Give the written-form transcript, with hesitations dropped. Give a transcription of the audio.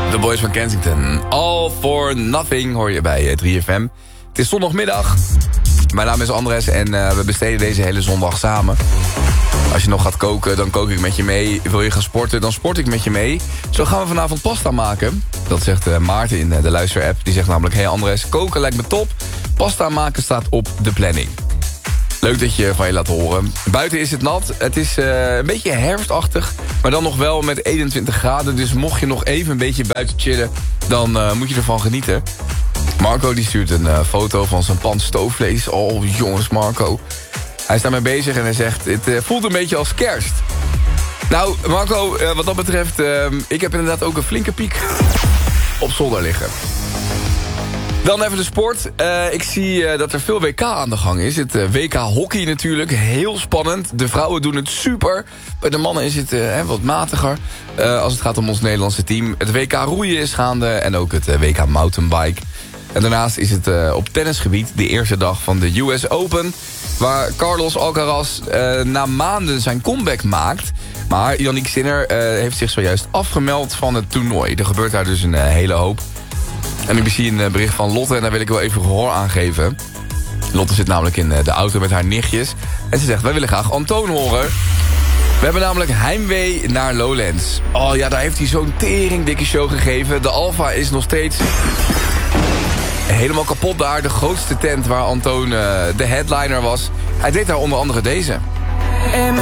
The Boys van Kensington. All for Nothing hoor je bij 3FM. Het is zondagmiddag. Mijn naam is Andres en we besteden deze hele zondag samen. Als je nog gaat koken, dan kook ik met je mee. Wil je gaan sporten, dan sport ik met je mee. Zo gaan we vanavond pasta maken. Dat zegt Maarten in de luisterapp. Die zegt namelijk, hey Andres, koken lijkt me top. Pasta maken staat op de planning. Leuk dat je van je laat horen. Buiten is het nat. Het is een beetje herfstachtig. Maar dan nog wel met 21 graden. Dus mocht je nog even een beetje buiten chillen, dan moet je ervan genieten. Marco die stuurt een foto van zijn pan stoofvlees. Oh jongens Marco. Hij is daarmee bezig en hij zegt, het voelt een beetje als kerst. Nou Marco, wat dat betreft, ik heb inderdaad ook een flinke piek op zolder liggen. Dan even de sport. Ik zie dat er veel WK aan de gang is. Het WK hockey natuurlijk, heel spannend. De vrouwen doen het super. Bij de mannen is het wat matiger. Als het gaat om ons Nederlandse team. Het WK roeien is gaande en ook het WK mountainbike. En daarnaast is het op tennisgebied de eerste dag van de US Open, waar Carlos Alcaraz na maanden zijn comeback maakt. Maar Yannick Sinner heeft zich zojuist afgemeld van het toernooi. Er gebeurt daar dus een hele hoop. En ik zie een bericht van Lotte en daar wil ik wel even gehoor aan geven. Lotte zit namelijk in de auto met haar nichtjes. En ze zegt, wij willen graag Antoon horen. We hebben namelijk heimwee naar Lowlands. Oh ja, daar heeft hij zo'n teringdikke show gegeven. De Alfa is nog steeds helemaal kapot daar. De grootste tent waar Antoon de headliner was. Hij deed daar onder andere deze.